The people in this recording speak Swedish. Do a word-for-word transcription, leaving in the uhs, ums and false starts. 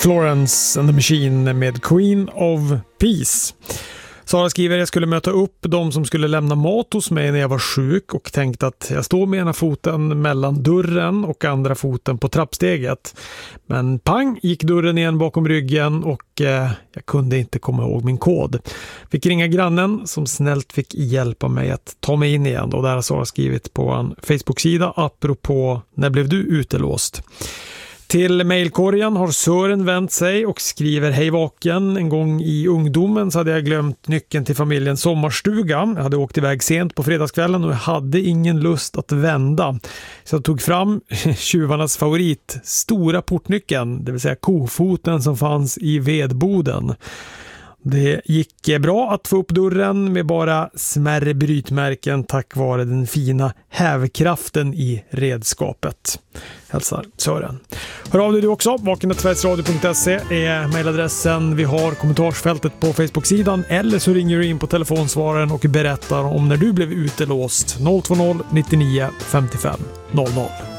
Florence and the Machine med Queen of Peace. Sara skriver: jag skulle möta upp de som skulle lämna mat hos mig när jag var sjuk och tänkte att jag står med ena foten mellan dörren och andra foten på trappsteget. Men pang gick dörren igen bakom ryggen och eh, jag kunde inte komma ihåg min kod. Fick ringa grannen som snällt fick hjälpa mig att ta mig in igen. Och där har Sara skrivit på en Facebook-sida apropå när blev du utelåst. Till mejlkorgen har Sören vänt sig och skriver: hej vaken, en gång i ungdomen så hade jag glömt nyckeln till familjens sommarstuga. Jag hade åkt iväg sent på fredagskvällen och jag hade ingen lust att vända. Så jag tog fram tjuvarnas favorit, stora portnyckeln, det vill säga kofoten som fanns i vedboden. Det gick bra att få upp dörren med bara smärre brytmärken tack vare den fina hävkraften i redskapet. Hälsar Sören. Hör av dig du också. vaken at sveriges radio punkt se är mejladressen. Vi har kommentarsfältet på Facebook-sidan eller så ringer du in på telefonsvararen och berättar om när du blev utelåst. noll två noll nittionio femtiofem noll noll.